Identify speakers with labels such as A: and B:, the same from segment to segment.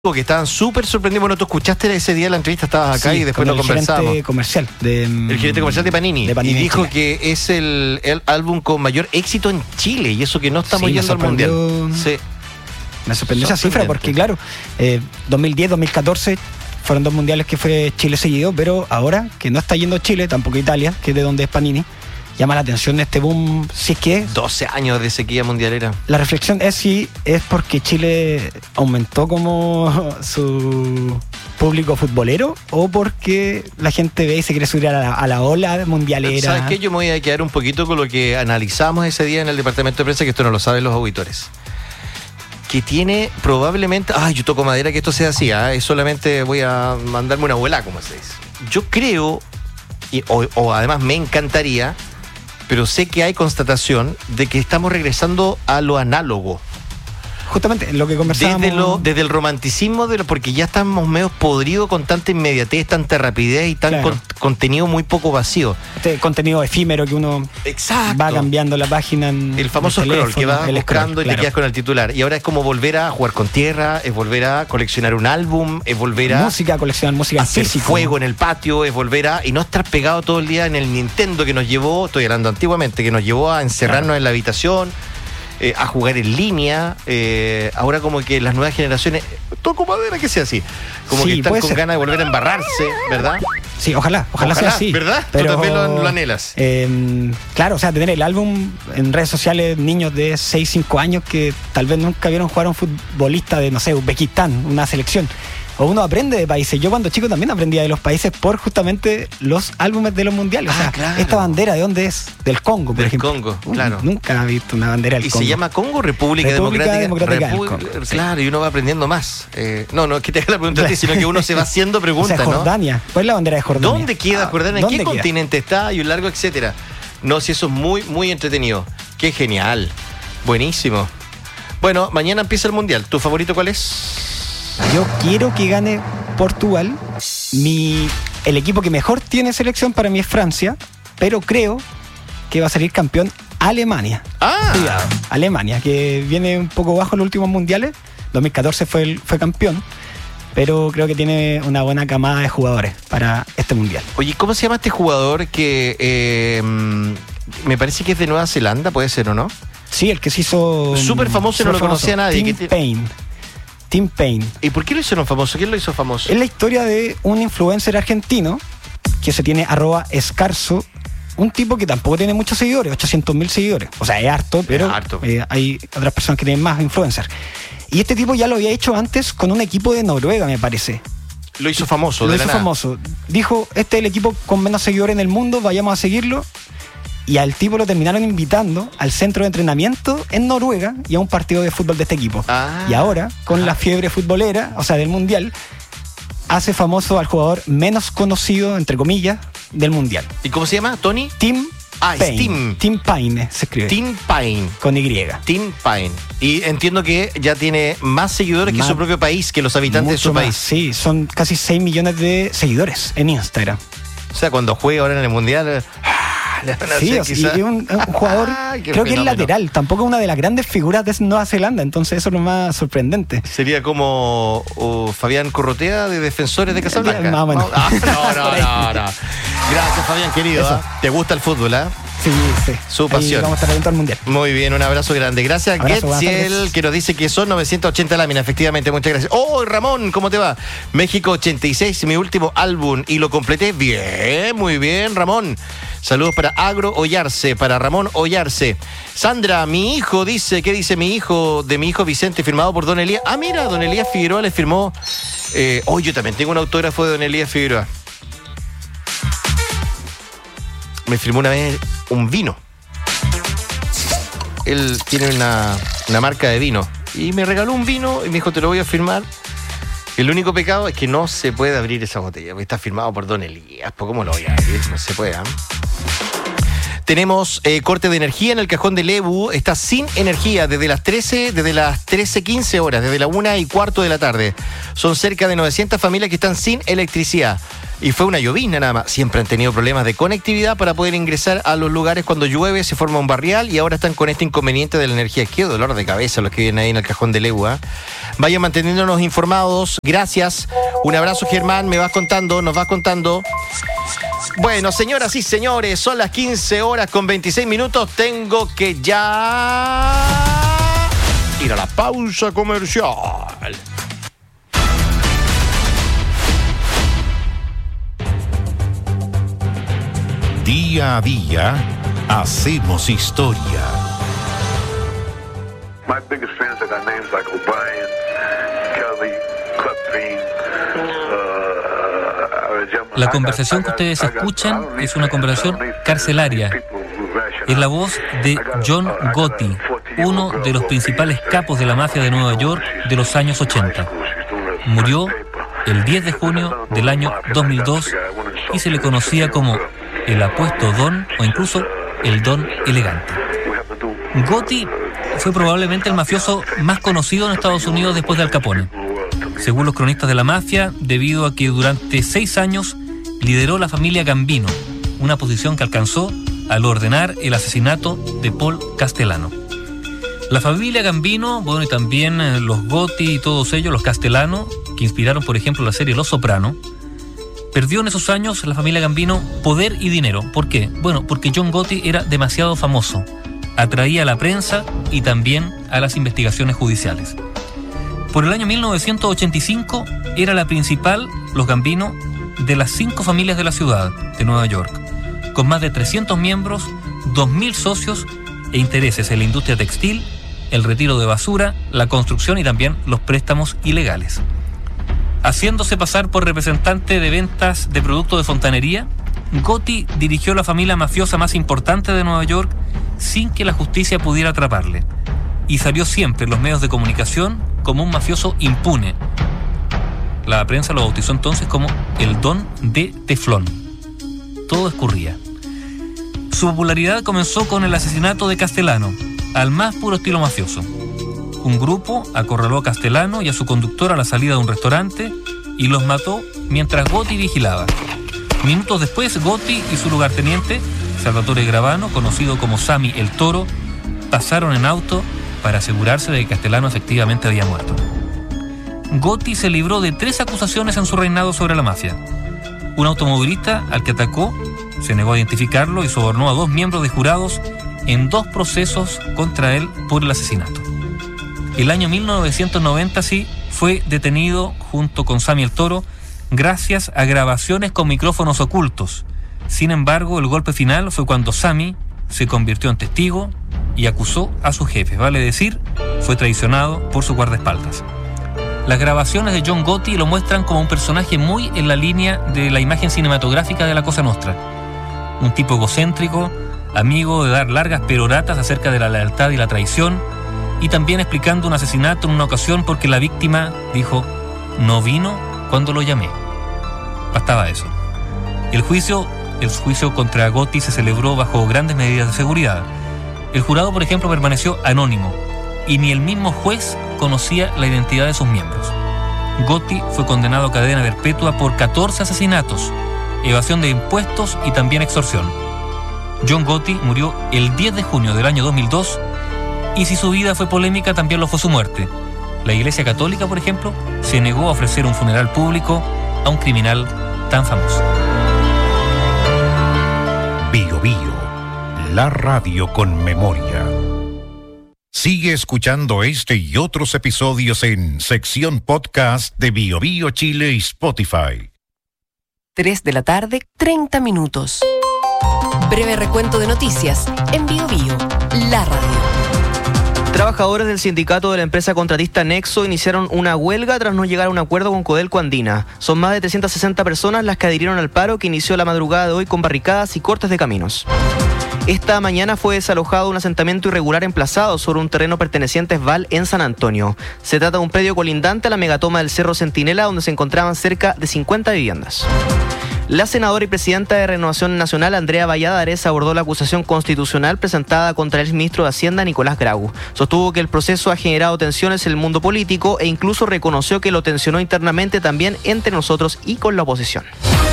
A: que estaban súper sorprendidos. Bueno, tú escuchaste ese día la entrevista, estabas acá y después lo conversamos.
B: El gerente
A: comercial de Panini. Y dijo que es el álbum con mayor éxito en Chile, y eso que no estamos yendo al Mundial. Sí.
B: Me sorprendió esa cifra porque, claro, 2010, 2014 fueron dos mundiales que fue Chile seguido, pero ahora que no está yendo Chile, tampoco Italia, que es de donde es Panini, llama la atención este boom. Si es que
A: 12 años de sequía mundialera.
B: La reflexión es si es porque Chile aumentó como su público futbolero o porque la gente ve y se quiere subir a la ola mundialera.
A: ¿Sabes qué? Yo me voy a quedar un poquito con lo que analizamos ese día en el departamento de prensa, que esto no lo saben los auditores. Que tiene probablemente... yo toco madera que esto sea así, es solamente voy a mandarme una abuela, como se dice. Yo creo, o además me encantaría, pero sé que hay constatación de que estamos regresando a lo análogo.
B: Justamente lo que conversábamos.
A: Desde el romanticismo, porque ya estamos medio podridos con tanta inmediatez, tanta rapidez y tan contenido muy poco vacío.
B: Este contenido efímero que uno va cambiando la página.
A: El famoso scroll que vas buscando y te quedas con el titular. Y ahora es como volver a jugar con tierra, es volver a coleccionar un álbum, es volver a
B: coleccionar música
A: hacer
B: física,
A: fuego en el patio, es volver a... Y no estar pegado todo el día en el Nintendo que nos llevó, estoy hablando antiguamente, que nos llevó a encerrarnos en la habitación, a jugar en línea. Ahora como que las nuevas generaciones, toco madera que sea así, como que están con ganas de volver a embarrarse, ¿verdad?
B: Sí, ojalá sea así.
A: ¿Verdad?
B: Pero,
A: tú también lo anhelas.
B: Claro, o sea, tener el álbum en redes sociales, niños de 6, 5 años que tal vez nunca vieron jugar a un futbolista de, no sé, Uzbekistán, una selección. O uno aprende de países. Yo cuando chico también aprendía de los países por justamente los álbumes de los mundiales. Esta bandera, ¿de dónde es? Del Congo, por ejemplo.
A: Del Congo, claro.
B: Nunca he visto una bandera del Congo.
A: ¿Y se llama Congo? República Democrática del Congo. Claro, y uno va aprendiendo más. No es que te haga la pregunta a ti, sino que uno se va haciendo preguntas,
B: o sea, Jordania.
A: ¿no?
B: ¿Cuál es la bandera de Jordania?
A: ¿Dónde queda Jordania? ¿En qué continente está? Y un largo etcétera. No, si eso es muy, muy entretenido. Qué genial. Buenísimo. Bueno, mañana empieza el Mundial. ¿Tu favorito cuál es?
B: Yo quiero que gane Portugal. El equipo que mejor tiene selección para mí es Francia, pero creo que va a salir campeón Alemania. Cuidado, Alemania, que viene un poco bajo en los últimos mundiales. 2014 fue campeón, pero creo que tiene una buena camada de jugadores para este mundial.
A: Oye, ¿cómo se llama este jugador que me parece que es de Nueva Zelanda? ¿Puede ser o no?
B: Sí, el que se hizo
A: súper famoso y no lo conocía nadie.
B: Tim Payne.
A: ¿Y por qué lo hicieron famoso? ¿Quién lo hizo famoso?
B: Es la historia de un influencer argentino que se tiene @escarzo, un tipo que tampoco tiene muchos seguidores, 800.000 seguidores. O sea, es harto, pero hay otras personas que tienen más influencers. Y este tipo ya lo había hecho antes con un equipo de Noruega, me parece.
A: Lo hizo famoso.
B: Famoso. Dijo, este es el equipo con menos seguidores en el mundo, vayamos a seguirlo. Y al tipo lo terminaron invitando al centro de entrenamiento en Noruega y a un partido de fútbol de este equipo. Y ahora, con la fiebre futbolera, o sea, del mundial, hace famoso al jugador menos conocido, entre comillas, del mundial.
A: ¿Y cómo se llama? ¿Tony?
B: Tim Payne. Tim Payne se escribe.
A: Tim Payne.
B: Con Y.
A: Tim Payne. Y entiendo que ya tiene más seguidores que su propio país, que los habitantes de su país.
B: Sí, son casi 6 millones de seguidores en Instagram.
A: O sea, cuando juega ahora en el mundial...
B: Sí, y un jugador, creo que es lateral, tampoco una de las grandes figuras de Nueva Zelanda, entonces eso es lo más sorprendente.
A: Sería como Fabián Corrotea de Defensores de Casablanca.
B: No.
A: No. Gracias, Fabián, querido. ¿Te gusta el fútbol,
B: Sí.
A: Su pasión.
B: Vamos a estar al mundial.
A: Muy bien, un abrazo grande. Gracias, Getziel, que nos dice que son 980 láminas. Efectivamente, muchas gracias. Ramón, ¿cómo te va? México 86, mi último álbum, y lo completé bien, muy bien, Ramón. Saludos para Agro Ollarse, para Ramón Ollarse. Sandra, mi hijo dice, ¿qué dice mi hijo? De mi hijo Vicente, firmado por Don Elías. Mira, Don Elías Figueroa le firmó. Yo también tengo un autógrafo de Don Elías Figueroa. Me firmó una vez un vino. Él tiene una marca de vino y me regaló un vino y me dijo, te lo voy a firmar. El único pecado es que no se puede abrir esa botella porque está firmado por Don Elías. ¿Cómo lo voy a abrir? No se puede, Tenemos corte de energía en el cajón de Lebu. Está sin energía desde las 13:15 horas, desde la 1:15 de la tarde. Son cerca de 900 familias que están sin electricidad. Y fue una llovizna nada más. Siempre han tenido problemas de conectividad para poder ingresar a los lugares cuando llueve, se forma un barrial y ahora están con este inconveniente de la energía. Qué dolor de cabeza los que vienen ahí en el cajón de Lebu. Vayan manteniéndonos informados. Gracias. Un abrazo, Germán. Nos vas contando. Bueno, señoras y señores, son las 15:26. Tengo que ya ir a la pausa comercial.
C: Día a día, hacemos historia.
D: My biggest fans are got names like O'Brien, Kelly, Cutbean.
E: La conversación que ustedes escuchan es una conversación carcelaria. Es la voz de John Gotti, uno de los principales capos de la mafia de Nueva York de los años 80. Murió el 10 de junio del año 2002 y se le conocía como el apuesto Don o incluso el Don elegante. Gotti fue probablemente el mafioso más conocido en Estados Unidos después de Al Capone. Según los cronistas de la mafia, debido a que durante 6 años lideró la familia Gambino, una posición que alcanzó al ordenar el asesinato de Paul Castellano. La familia Gambino, bueno, y también los Gotti y todos ellos, los Castellano, que inspiraron, por ejemplo, la serie Los Soprano, perdió en esos años la familia Gambino poder y dinero. ¿Por qué? Bueno, porque John Gotti era demasiado famoso, atraía a la prensa y también a las investigaciones judiciales. Por el año 1985 era la principal, los Gambino, de las 5 familias de la ciudad de Nueva York, con más de 300 miembros, 2.000 socios e intereses en la industria textil, el retiro de basura, la construcción y también los préstamos ilegales. Haciéndose pasar por representante de ventas de productos de fontanería, Gotti dirigió la familia mafiosa más importante de Nueva York sin que la justicia pudiera atraparle, y salió siempre en los medios de comunicación como un mafioso impune. La prensa lo bautizó entonces como el Don de Teflón. Todo escurría. Su popularidad comenzó con el asesinato de Castellano, al más puro estilo mafioso. Un grupo acorraló a Castellano y a su conductor a la salida de un restaurante y los mató mientras Gotti vigilaba. Minutos después, Gotti y su lugarteniente, Salvatore Gravano, conocido como Sammy el Toro, pasaron en auto para asegurarse de que Castellano efectivamente había muerto. Gotti se libró de 3 acusaciones en su reinado sobre la mafia. Un automovilista al que atacó se negó a identificarlo y sobornó a 2 miembros de jurados en 2 procesos contra él por el asesinato. El año 1990 sí fue detenido junto con Sammy el Toro gracias a grabaciones con micrófonos ocultos. Sin embargo, el golpe final fue cuando Sammy se convirtió en testigo y acusó a sus jefes, vale decir, fue traicionado por su guardaespaldas. Las grabaciones de John Gotti lo muestran como un personaje muy en la línea de la imagen cinematográfica de la Cosa Nostra. Un tipo egocéntrico, amigo de dar largas peroratas acerca de la lealtad y la traición, y también explicando un asesinato en una ocasión porque la víctima dijo, no vino cuando lo llamé. Bastaba eso. El juicio contra Gotti se celebró bajo grandes medidas de seguridad. El jurado, por ejemplo, permaneció anónimo y ni el mismo juez conocía la identidad de sus miembros. Gotti fue condenado a cadena perpetua por 14 asesinatos, evasión de impuestos y también extorsión. John Gotti murió el 10 de junio del año 2002 y si su vida fue polémica, también lo fue su muerte. La Iglesia Católica, por ejemplo, se negó a ofrecer un funeral público a un criminal tan famoso.
C: Bio Bio, la radio con memoria. Sigue escuchando este y otros episodios en sección podcast de Bio Bio Chile y Spotify.
F: 3:30 p.m. Breve recuento de noticias en Bio Bio, la radio.
G: Trabajadores del sindicato de la empresa contratista Nexo iniciaron una huelga tras no llegar a un acuerdo con Codelco Andina. Son más de 360 personas las que adhirieron al paro que inició la madrugada de hoy con barricadas y cortes de caminos. Esta mañana fue desalojado un asentamiento irregular emplazado sobre un terreno perteneciente a Esval en San Antonio. Se trata de un predio colindante a la megatoma del Cerro Centinela donde se encontraban cerca de 50 viviendas. La senadora y presidenta de Renovación Nacional, Andrea Valladares, abordó la acusación constitucional presentada contra el exministro de Hacienda, Nicolás Grau. Sostuvo que el proceso ha generado tensiones en el mundo político e incluso reconoció que lo tensionó internamente también entre nosotros y con la oposición.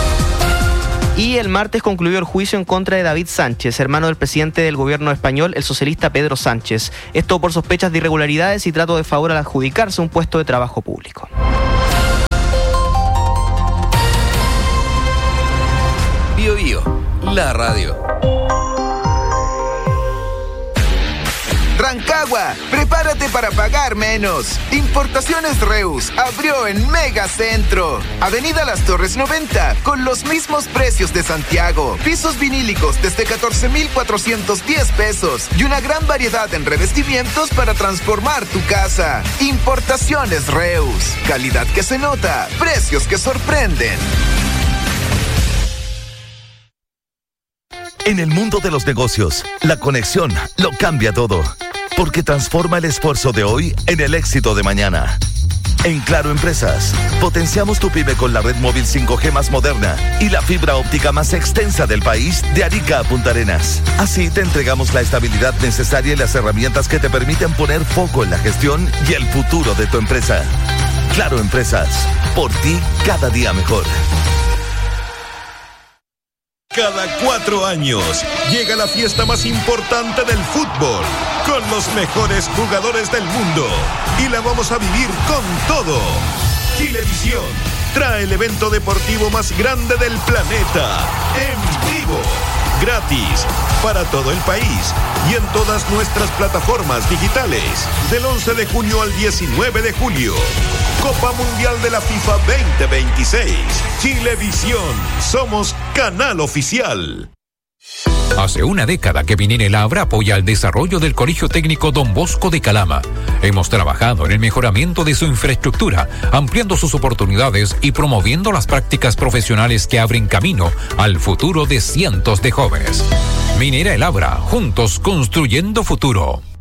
G: Y el martes concluyó el juicio en contra de David Sánchez, hermano del presidente del gobierno español, el socialista Pedro Sánchez. Esto por sospechas de irregularidades y trato de favor al adjudicarse un puesto de trabajo público.
H: Bío Bío, la radio.
I: Rancagua, prepárate para pagar menos. Importaciones Reus abrió en Megacentro. Avenida Las Torres 90, con los mismos precios de Santiago. Pisos vinílicos desde 14,410 pesos y una gran variedad en revestimientos para transformar tu casa. Importaciones Reus, calidad que se nota, precios que sorprenden.
J: En el mundo de los negocios, la conexión lo cambia todo, porque transforma el esfuerzo de hoy en el éxito de mañana. En Claro Empresas, potenciamos tu pyme con la red móvil 5G más moderna y la fibra óptica más extensa del país, de Arica a Punta Arenas. Así te entregamos la estabilidad necesaria y las herramientas que te permiten poner foco en la gestión y el futuro de tu empresa. Claro Empresas, por ti cada día mejor.
K: Cada 4 años llega la fiesta más importante del fútbol, con los mejores jugadores del mundo, y la vamos a vivir con todo. Chilevisión trae el evento deportivo más grande del planeta, en vivo, gratis, para todo el país y en todas nuestras plataformas digitales, del 11 de junio al 19 de julio. Copa Mundial de la FIFA 2026. Chilevisión, somos canal oficial.
L: Hace una década que Minera El Abra apoya el desarrollo del Colegio Técnico Don Bosco de Calama. Hemos trabajado en el mejoramiento de su infraestructura, ampliando sus oportunidades y promoviendo las prácticas profesionales que abren camino al futuro de cientos de jóvenes. Minera El Abra, juntos construyendo futuro.